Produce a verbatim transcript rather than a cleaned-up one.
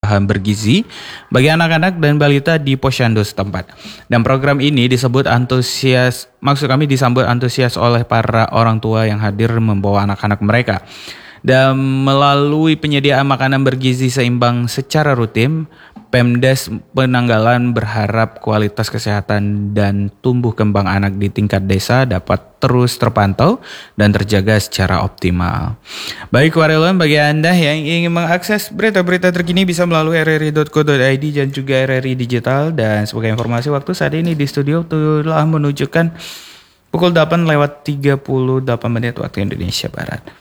bahan bergizi bagi anak-anak dan balita di posyandu setempat. Dan program ini disebut antusias, maksud kami disambut antusias oleh para orang tua yang hadir membawa anak-anak mereka. Dan melalui penyediaan makanan bergizi seimbang secara rutin, Pemdes Penanggalan berharap kualitas kesehatan dan tumbuh kembang anak di tingkat desa dapat terus terpantau dan terjaga secara optimal. Baik Warelon, bagi Anda yang ingin mengakses berita-berita terkini bisa melalui r r i dot co dot i d dan juga R R I Digital. Dan sebagai informasi, waktu saat ini di studio telah menunjukkan pukul delapan lewat tiga puluh delapan menit waktu Indonesia Barat.